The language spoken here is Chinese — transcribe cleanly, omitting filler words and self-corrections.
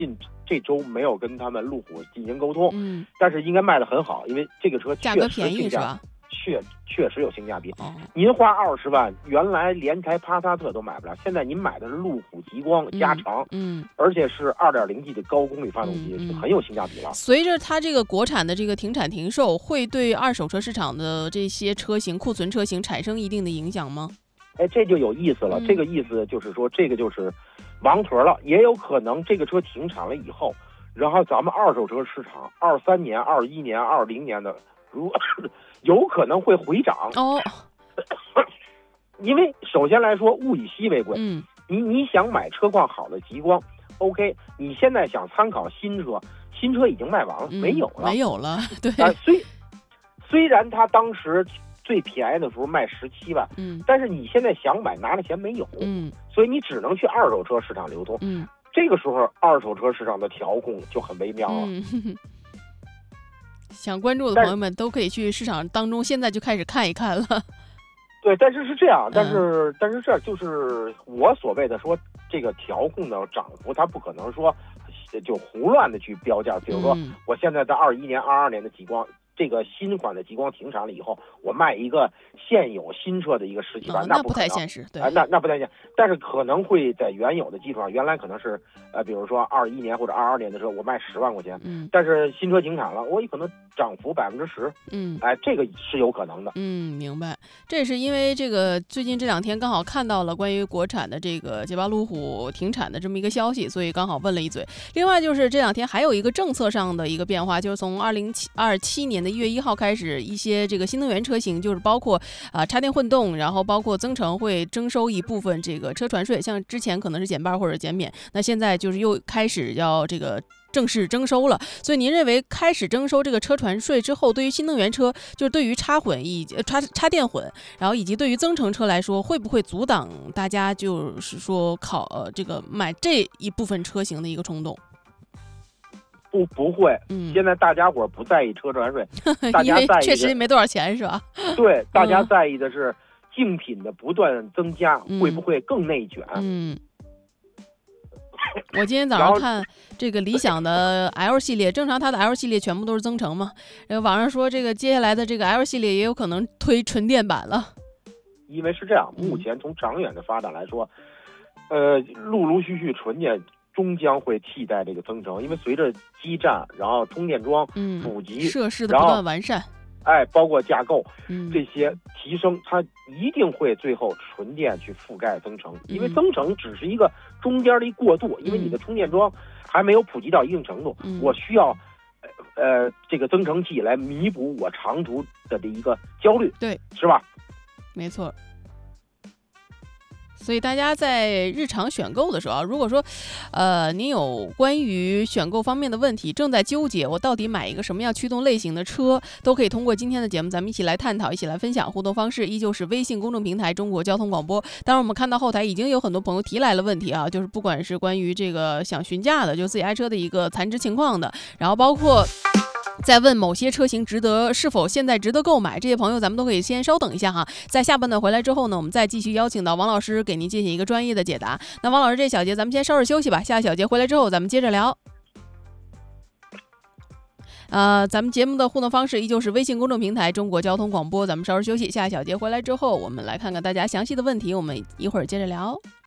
近这周没有跟他们路虎进行沟通，但是应该卖得很好，因为这个车价格便宜是吧？ 确实有性价比。您花20万，原来连台帕萨特都买不了，现在您买的是路虎极光加长，而且是2.0T 的高功率发动机，是很有性价比了。 随着它这个国产的这个停产停售，会对二手车市场的这些车型、库存车型产生一定的影响吗？ 哎，这就有意思了。这个意思就是说，这个就是王壳了。也有可能这个车停产了以后，然后咱们二手车市场23年、21年、20年的，有可能会回涨哦。 因为首先来说，物以稀为贵。你想买车况好的极光 ，OK， 你现在想参考新车已经卖完了，没有了。 对。 虽然它当时最便宜的时候卖17万，但是你现在想买拿的钱没有，所以你只能去二手车市场流通，这个时候二手车市场的调控就很微妙了。 想关注的朋友们都可以去市场当中，现在就开始看一看了。 对，但是是这样，但是这就是我所谓的说这个调控的涨幅，它不可能说就胡乱的去标价。比如说，我现在在21年、22年的极光。这个新款的极光停产了以后，我卖一个现有新车的一个17万， 那不太现实，对， 那不太现实。但是可能会在原有的基础上，原来可能是比如说21年或者22年的车，我卖10万块钱，但是新车停产了，我可能涨幅10%，这个是有可能的。 明白。这也是因为这个最近这2天刚好看到了关于国产的这个捷豹路虎停产的这么一个消息，所以刚好问了一嘴。另外就是这2天还有一个政策上的一个变化，就是从2027年的1月1号开始，一些这个新能源车型，就是包括插电混动，然后包括增程会征收一部分这个车船税，像之前可能是减半或者减免，那现在就是又开始要这个正式征收了。所以您认为开始征收这个车船税之后，对于新能源车，就是对于插混以及插电混，然后以及对于增程车来说，会不会阻挡大家就是说这个买这一部分车型的一个冲动？ 不会，现在大家伙不在意车船税，大家在意的确实没多少钱是吧？ 对，大家在意的是竞品的不断增加，会不会更内卷？ 我今天早上看这个理想的 L 系列，正常它的 L 系列全部都是增程嘛，网上说这个接下来的这个 L 系列也有可能推纯电版了。 因为是这样，目前从长远的发展来说，陆陆续续纯电终将会替代这个增程，因为随着基站，然后充电桩普及， 设施的不断完善， 包括架构这些提升，它一定会最后纯电去覆盖增程，因为增程只是一个中间的一过渡，因为你的充电桩还没有普及到一定程度，我需要这个增程器来弥补我长途的一个焦虑， 对， 是吧？ 没错。所以大家在日常选购的时候，如果说，您有关于选购方面的问题，正在纠结我到底买一个什么样驱动类型的车，都可以通过今天的节目，咱们一起来探讨，一起来分享。互动方式依旧是微信公众平台中国交通广播。当然，我们看到后台已经有很多朋友提来了问题啊，就是不管是关于这个想询价的，就自己爱车的一个残值情况的，然后包括在问某些车型是否现在值得购买，这些朋友咱们都可以先稍等一下哈。在下半段回来之后呢，我们再继续邀请到王老师给您进行一个专业的解答。那王老师这小节咱们先稍事休息吧，下小节回来之后咱们接着聊。咱们节目的互动方式依旧是微信公众平台中国交通广播，咱们稍事休息，下小节回来之后我们来看看大家详细的问题，我们一会儿接着聊。